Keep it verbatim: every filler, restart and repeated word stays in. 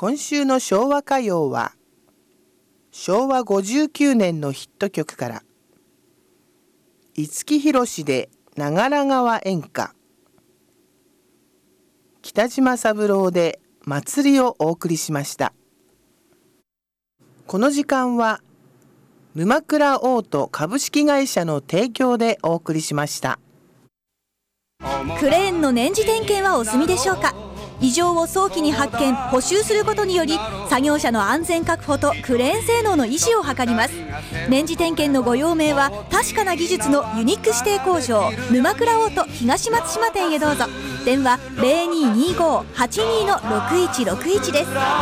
今週の昭和歌謡はしょうわごじゅうきゅうねんのヒット曲から五木ひろしで長良川演歌、北島三郎で祭りをお送りしました。この時間は沼倉オート株式会社の提供でお送りしました。 クレーンの年次点検はお済みでしょうか。異常を早期に発見・補修することにより作業者の安全確保とクレーン性能の維持を図ります。年次点検のご用命は確かな技術のユニック指定工場沼倉オート東松島店へどうぞ。電話 ゼロにーにーごーはちにーのろくいちろくいち です。